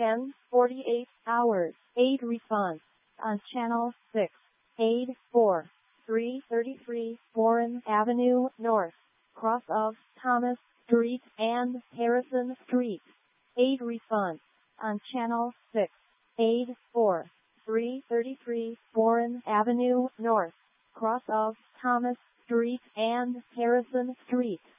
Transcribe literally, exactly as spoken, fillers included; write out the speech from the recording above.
ten forty-eight hours. Aid response on channel six. Aid four three thirty-three Warren Avenue North, cross of Thomas Street and Harrison Street. Aid response on channel six. Aid four three thirty-three Warren Avenue North, cross of Thomas Street and Harrison Street.